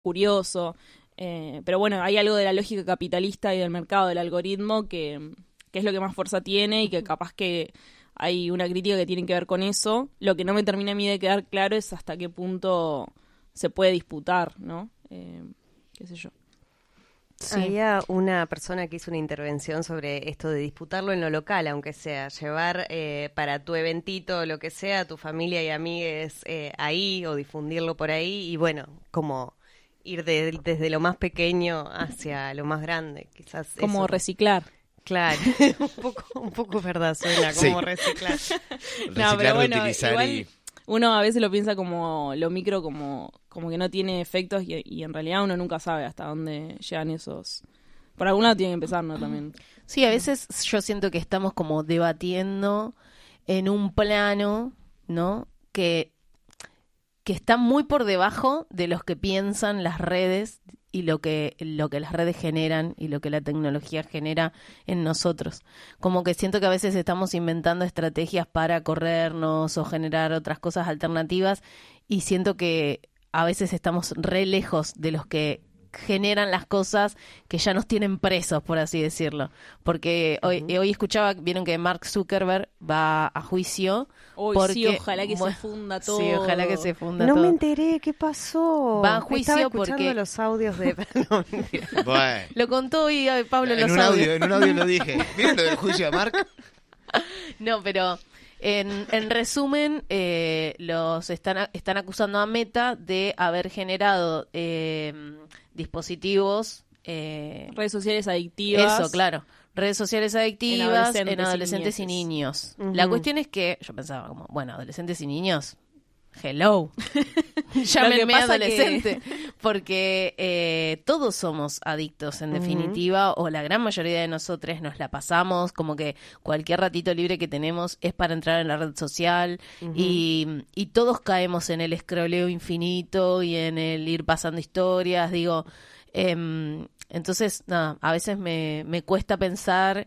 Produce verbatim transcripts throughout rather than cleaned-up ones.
curioso. Eh, pero bueno, hay algo de la lógica capitalista y del mercado del algoritmo que, que es lo que más fuerza tiene y que capaz que hay una crítica que tiene que ver con eso. Lo que no me termina a mí de quedar claro es hasta qué punto se puede disputar, ¿no? Eh, qué sé yo. Sí. Había una persona que hizo una intervención sobre esto de disputarlo en lo local, aunque sea llevar eh, para tu eventito o lo que sea a tu familia y amigues eh, ahí o difundirlo por ahí y bueno, como ir de, desde lo más pequeño hacia lo más grande, quizás. Como eso. reciclar. Claro, un poco, un poco verdad suena, como Sí. reciclar. No, pero bueno, reutilizar igual y... uno a veces lo piensa como lo micro, como, como que no tiene efectos y, y en realidad uno nunca sabe hasta dónde llegan esos. Por algún lado tiene que empezar, ¿no? También. Sí, a veces yo siento que estamos como debatiendo en un plano, ¿no? Que, que está muy por debajo de los que piensan las redes y lo que, lo que las redes generan y lo que la tecnología genera en nosotros. Como que siento que a veces estamos inventando estrategias para corrernos o generar otras cosas alternativas y siento que a veces estamos re lejos de los que generan las cosas que ya nos tienen presos, por así decirlo. Porque hoy, uh-huh. hoy escuchaba, vieron que Mark Zuckerberg va a juicio. Uy, porque, sí, ojalá que bueno, se funda todo. Sí, ojalá que se funda no todo. No me enteré, ¿qué pasó? Va a juicio Estaba escuchando porque... los audios de... No, mentira. Bueno. Lo contó hoy Pablo en los un audios. audio. En un audio lo dije. ¿Vieron lo del juicio de Mark? No, pero... En, en resumen, eh, los están, están acusando a Meta de haber generado eh, dispositivos... Eh, redes sociales adictivas. Eso, claro. Redes sociales adictivas en adolescentes, en adolescentes y, y niños. Uh-huh. La cuestión es que yo pensaba como, bueno, adolescentes y niños... Hello, llámenme adolescente, que... porque eh, todos somos adictos en uh-huh. definitiva, o la gran mayoría de nosotros nos la pasamos, como que cualquier ratito libre que tenemos es para entrar en la red social uh-huh. y, y todos caemos en el scrolleo infinito y en el ir pasando historias, digo, eh, entonces nada, a veces me, me cuesta pensar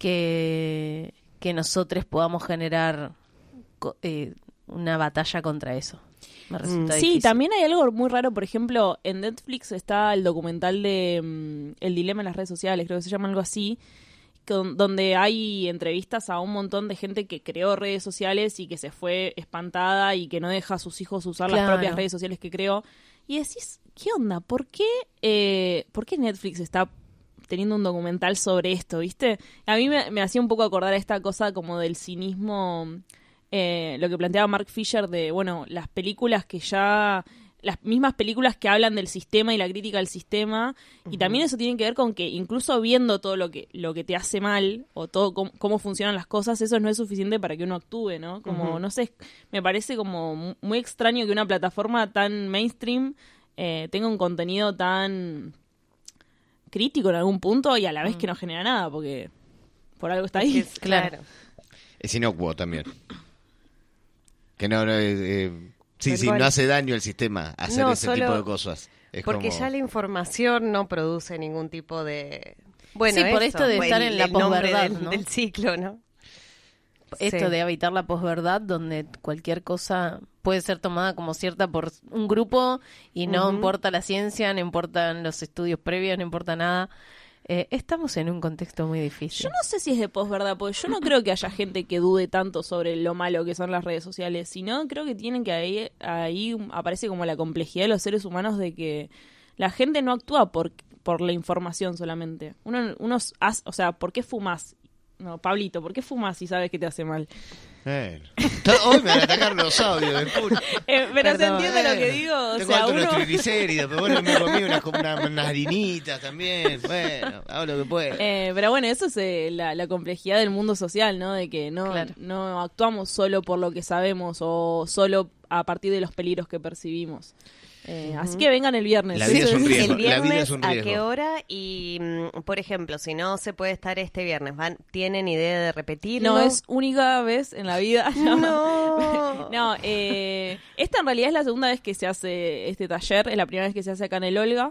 que, que nosotros podamos generar... Eh, una batalla contra eso. Me resulta sí, difícil. También hay algo muy raro, por ejemplo, en Netflix está el documental de um, El dilema en las redes sociales, creo que se llama algo así, con, donde hay entrevistas a un montón de gente que creó redes sociales y que se fue espantada y que no deja a sus hijos usar claro. las propias redes sociales que creó. Y decís, ¿qué onda? ¿Por qué, eh, ¿por qué Netflix está teniendo un documental sobre esto, viste? A mí me, me hacía un poco acordar a esta cosa como del cinismo... Eh, lo que planteaba Mark Fisher de, bueno, las películas que ya... Las mismas películas que hablan del sistema y la crítica al sistema. Uh-huh. Y también eso tiene que ver con que incluso viendo todo lo que lo que te hace mal o todo cómo, cómo funcionan las cosas, eso no es suficiente para que uno actúe, ¿no? Como, uh-huh. no sé, me parece como muy extraño que una plataforma tan mainstream eh, tenga un contenido tan crítico en algún punto y a la vez uh-huh. que no genera nada, porque por algo está ahí. Es, claro. Es inocuo también. Que no, no eh, sí, sí, no hace daño al sistema hacer no, ese solo tipo de cosas. Es porque como... ya la información no produce ningún tipo de... Bueno, sí, por eso, esto de estar el, en la el nombre posverdad, del, ¿no? del ciclo, ¿no? Esto sí. de habitar la posverdad, donde cualquier cosa puede ser tomada como cierta por un grupo y no uh-huh. importa la ciencia, no importan los estudios previos, no importa nada. Eh, estamos en un contexto muy difícil. Yo no sé si es de posverdad, porque yo no creo que haya gente que dude tanto sobre lo malo que son las redes sociales, sino creo que tienen que ahí, ahí aparece como la complejidad de los seres humanos de que la gente no actúa por, por la información solamente. Uno, unos, o sea, ¿por qué fumas? No, Pablito, ¿por qué fumas si sabes que te hace mal? Eh. Hoy me van a atacar los audios del puro. Eh, pero Perdón, se entiende eh. lo que digo. O Tengo sea, alto uno... los triglicéridos, pero bueno, me comí unas, unas, unas harinitas también. Bueno, hago lo que puedo. Eh, pero bueno, eso es eh, la, la complejidad del mundo social, ¿no? De que no, claro. no actuamos solo por lo que sabemos o solo a partir de los peligros que percibimos. Eh, uh-huh. Así que vengan el viernes. La vida es un riesgo. El viernes, la vida es un riesgo. ¿a qué hora? Y, por ejemplo, si no se puede estar este viernes, ¿van, ¿tienen idea de repetirlo? No, es única vez en la vida. No. No, no eh, esta en realidad es la segunda vez que se hace este taller, es la primera vez que se hace acá en el Olga.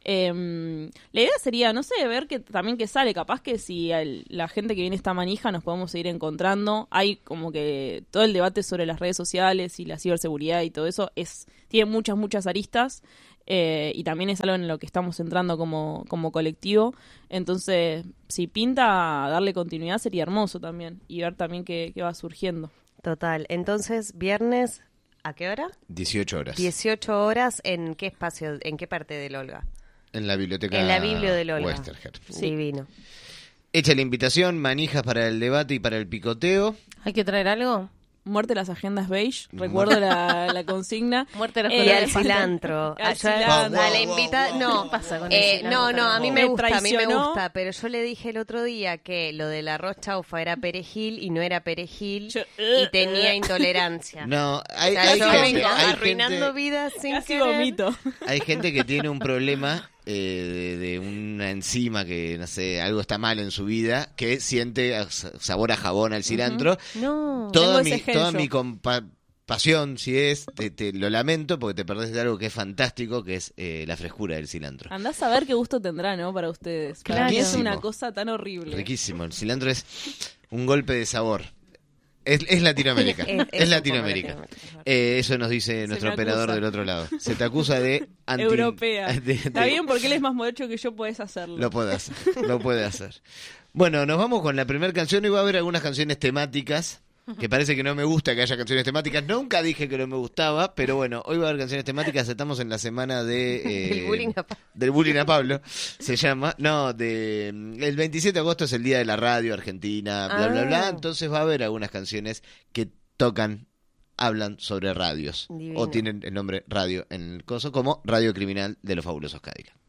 Eh, la idea sería, no sé, ver que también que sale, capaz que si el, la gente que viene a esta manija nos podemos seguir encontrando. Hay como que todo el debate sobre las redes sociales y la ciberseguridad y todo eso es tiene muchas, muchas aristas. Eh, y también es algo en lo que estamos entrando como, como colectivo. Entonces, si pinta darle continuidad sería hermoso también. Y ver también qué, qué va surgiendo. Total. Entonces, viernes, ¿a qué hora? dieciocho horas. dieciocho horas, ¿en qué espacio, en qué parte del Olga? En la biblioteca En la Biblia del Olga. Westerher. Sí. Divino. Hecha la invitación, manijas para el debate y para el picoteo. ¿Hay que traer algo? Muerte las agendas beige, recuerdo la, la consigna. Muerte los eh, y al cilantro. Al cilantro. A la invitada, no. ¿Qué pasa con eh, el cilantro? No, no, a mí me, Me gusta, a mí me traicionó. gusta, pero yo le dije el otro día que lo del arroz chaufa era perejil y no era perejil Yo- y tenía intolerancia. No, hay, O sea, hay yo gente, vengo hay arruinando gente- vidas sin Casi querer. vomito. hay gente que tiene un problema eh, de, de una enzima que, no sé, algo está mal en su vida, que siente a- sabor a jabón al cilantro. No. Toda Tengo mi, ese gen toda yo. mi compasión, si es, te, te lo lamento porque te perdés de algo que es fantástico, que es eh, la frescura del cilantro. Andás a ver qué gusto tendrá, ¿no? Para ustedes. Para mí es Riquísimo. una cosa tan horrible. Riquísimo, el cilantro es un golpe de sabor. Es, es Latinoamérica, Es- es, es un Latinoamérica. poco Latinoamérica. Eh, eso nos dice nuestro me operador acusa. del otro lado. Se te acusa de anti... Europea. de- de- Está bien porque él es más modesto que yo, podés hacerlo. Lo puede hacer, lo puede hacer. Bueno, nos vamos con la primera canción y va a haber algunas canciones temáticas, que parece que no me gusta que haya canciones temáticas. Nunca dije que no me gustaba, pero bueno, hoy va a haber canciones temáticas. Estamos en la semana de... eh, El bullying a Pa- del bullying a Pablo, se llama. No, de el veintisiete de agosto es el Día de la Radio Argentina, bla, bla, bla. Ah. Entonces va a haber algunas canciones que tocan, hablan sobre radios. Divino. O tienen el nombre radio en el coso, como Radio Criminal de los Fabulosos Cadillacs.